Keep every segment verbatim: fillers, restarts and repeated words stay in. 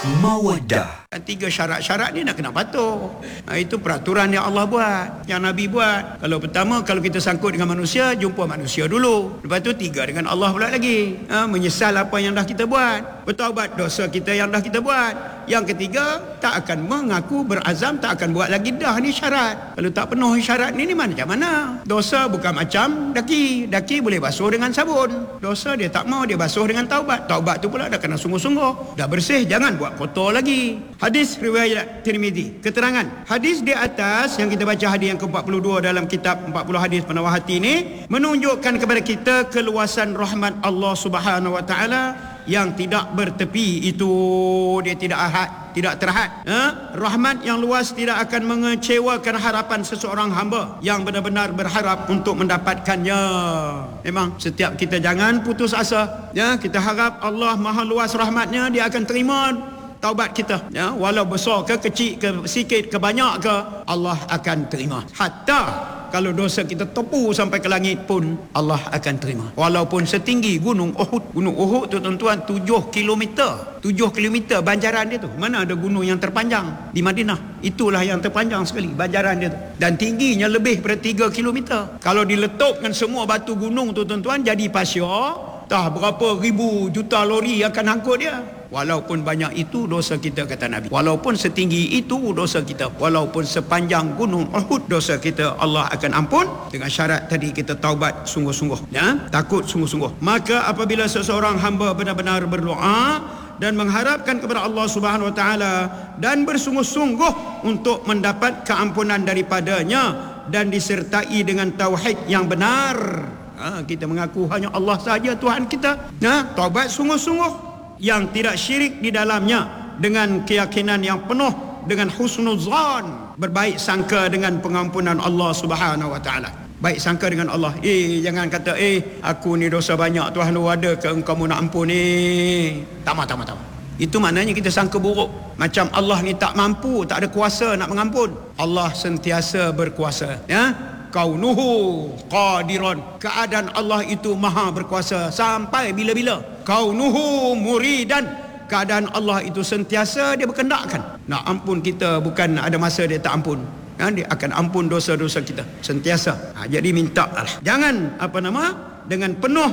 Mawaddah. Tiga syarat-syarat ni nak kena patuh. Ha, itu peraturan yang Allah buat, yang Nabi buat. Kalau pertama, kalau kita sangkut dengan manusia, jumpa manusia dulu. Lepas tu tiga dengan Allah pula lagi. Ha, menyesal apa yang dah kita buat, bertaubat dosa kita yang dah kita buat. Yang ketiga, tak akan mengaku berazam, tak akan buat lagi dah. Ni syarat. Kalau tak penuh syarat ni, ni macam mana? Dosa bukan macam daki. Daki boleh basuh dengan sabun. Dosa dia tak mau, dia basuh dengan taubat. Taubat tu pula dah kena sungguh-sungguh. Dah bersih, jangan buat kotor lagi. Hadis riwayat Tirmizi. Keterangan hadis di atas yang kita baca, hadis yang ke empat puluh dua dalam kitab empat puluh hadis penawar hati ini, menunjukkan kepada kita keluasan rahmat Allah Subhanahu wa taala yang tidak bertepi. Itu dia tidak ahad, tidak terhad. Ha? Rahmat yang luas tidak akan mengecewakan harapan seseorang hamba yang benar-benar berharap untuk mendapatkannya. Memang setiap kita jangan putus asa. Ya, kita harap Allah maha luas rahmatnya, dia akan terima taubat kita, ya, walau besar ke kecil ke sikit ke banyak ke, Allah akan terima. Hatta kalau dosa kita tepu sampai ke langit pun Allah akan terima. Walaupun setinggi gunung Uhud. Gunung Uhud tu tuan-tuan tujuh kilometer. tujuh kilometer banjaran dia tu. Mana ada gunung yang terpanjang di Madinah? Itulah yang terpanjang sekali banjaran dia tu. Dan tingginya lebih daripada tiga kilometer. Kalau diletupkan semua batu gunung tu tuan-tuan jadi pasir, tah berapa ribu juta lori akan angkut dia. Walaupun banyak itu dosa kita, kata Nabi. Walaupun setinggi itu dosa kita, walaupun sepanjang gunung Uhud dosa kita, Allah akan ampun dengan syarat tadi, kita taubat sungguh-sungguh, ya, takut sungguh-sungguh. Maka apabila seseorang hamba benar-benar berdoa dan mengharapkan kepada Allah Subhanahu wa taala dan bersungguh-sungguh untuk mendapat keampunan daripadanya dan disertai dengan tauhid yang benar, ha, kita mengaku hanya Allah sahaja Tuhan kita, nah, taubat sungguh-sungguh yang tidak syirik di dalamnya, dengan keyakinan yang penuh, dengan husnuzan, berbaik sangka dengan pengampunan Allah Subhanahu wa taala. Baik sangka dengan Allah. Eh, jangan kata eh aku ni dosa banyak Tuhan, ada ke engkau nak ampun ni? Tak mau, tak mau, tak mau. Itu maknanya kita sangka buruk, macam Allah ni tak mampu, tak ada kuasa nak mengampun. Allah sentiasa berkuasa, ya. Kaunuhu qadiran, keadaan Allah itu maha berkuasa sampai bila-bila. Kaunuhu muridan, keadaan Allah itu sentiasa dia berkendakkan nak ampun kita, bukan ada masa dia tak ampun, ya, dia akan ampun dosa-dosa kita sentiasa. Ha, jadi minta lah, jangan apa nama dengan penuh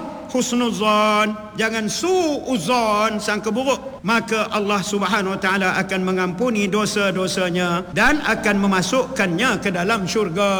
husnuzan, jangan suuzan, sangka buruk, maka Allah Subhanahu wa taala akan mengampuni dosa-dosanya dan akan memasukkannya ke dalam syurga.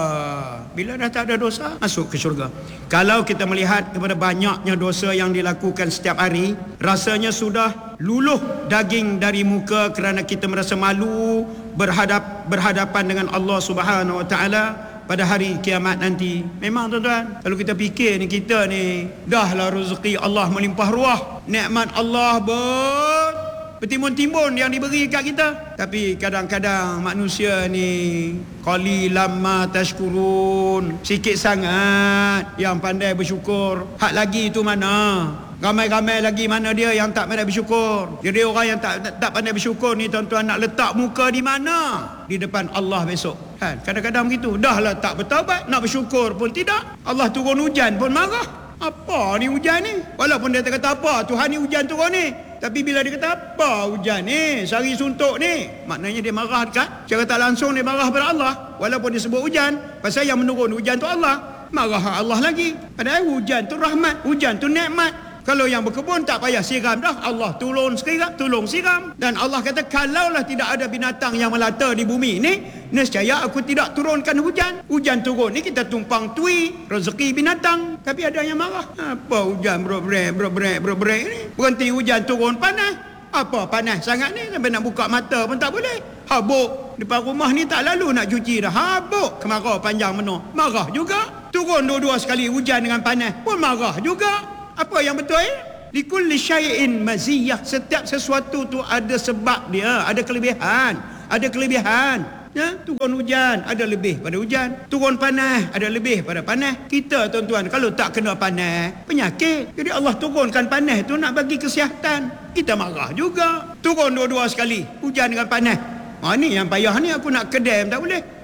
Bila dah tak ada dosa, masuk ke syurga. Kalau kita melihat kepada banyaknya dosa yang dilakukan setiap hari, rasanya sudah luluh daging dari muka kerana kita merasa malu berhadap berhadapan dengan Allah Subhanahu wa taala pada hari kiamat nanti. Memang tuan-tuan, kalau kita fikir ni, kita ni dahlah rezeki Allah melimpah ruah, nikmat Allah ber bertimbun-timbun yang diberi kat kita, tapi kadang-kadang manusia ni qalilam ma tashkurun, sikit sangat yang pandai bersyukur. Hak lagi tu mana? Ramai-ramai lagi mana dia yang tak pandai bersyukur. Jadi orang yang tak, tak tak pandai bersyukur ni tuan-tuan nak letak muka di mana? Di depan Allah besok. Kan? Kadang-kadang begitu. Dah lah tak bertaubat, nak bersyukur pun tidak. Allah turun hujan pun marah. Apa ni hujan ni? Walaupun dia kata apa, Tuhan ni hujan turun ni, tapi bila dia kata apa hujan ni, sari suntuk ni, maknanya dia marah dekat. Secara tak langsung dia marah pada Allah. Walaupun dia sebut hujan, pasal yang menurun hujan tu Allah, marah Allah lagi. Padahal hujan tu rahmat, hujan tu nikmat. Kalau yang berkebun tak payah siram dah, Allah tolong siram, tolong siram. Dan Allah kata kalaulah tidak ada binatang yang melata di bumi ni, nescaya aku tidak turunkan hujan. Hujan turun ni kita tumpang tui rezeki binatang, tapi ada yang marah. Apa hujan bro-brek bro-brek bro-brek ni? Berhenti hujan turun panas. Apa panas sangat ni sampai nak buka mata pun tak boleh. Habuk depan rumah ni tak lalu nak cuci dah. Habuk kemarau panjang menuh, marah juga. Turun dua-dua sekali hujan dengan panas pun marah juga. Apa yang betul? Likulli syai'in maziyah, setiap sesuatu tu ada sebab dia, ada kelebihan, ada kelebihan. Ya, turun hujan ada lebih pada hujan, turun panas ada lebih pada panas. Kita tuan-tuan kalau tak kena panas, penyakit. Jadi Allah turunkan panas tu nak bagi kesihatan. Kita marah juga. Turun dua-dua sekali, hujan dengan panas. Ha, ni yang payah ni, aku nak kedam tak boleh.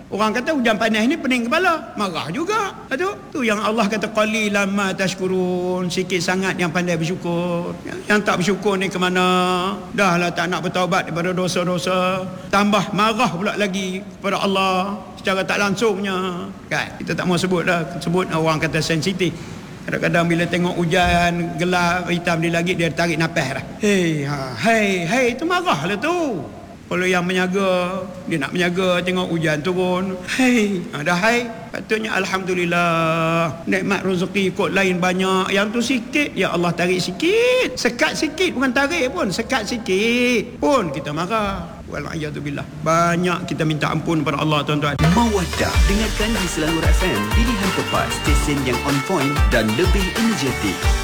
Orang kata hujan panas ni pening kepala, marah juga. Tu tu yang Allah kata qalilan ma tashkurun, sikit sangat yang pandai bersyukur. Yang, yang tak bersyukur ni ke mana? Dah lah tak nak bertaubat daripada dosa-dosa, tambah marah pula lagi kepada Allah secara tak langsungnya. Kan? Kita tak mau sebut dah, sebut orang kata sensitif. Kadang-kadang bila tengok hujan gelap hitam di langit, dia tarik nafas dah. Hei, ha, hei, hei, tu marah lah tu. Kalau yang menyaga, dia nak menyaga tengok hujan turun. Hei, ha, dah hai. Patutnya alhamdulillah. Nikmat rezeki kot lain banyak. Yang tu sikit, ya Allah tarik sikit. Sekat sikit, bukan tarik pun, sekat sikit pun kita marah. Wal'iyadzubillah. Banyak kita minta ampun kepada Allah, tuan-tuan. Mawaddah, dengarkan di Selangor F M, pilihan tepat, stesen yang on point dan lebih energetik.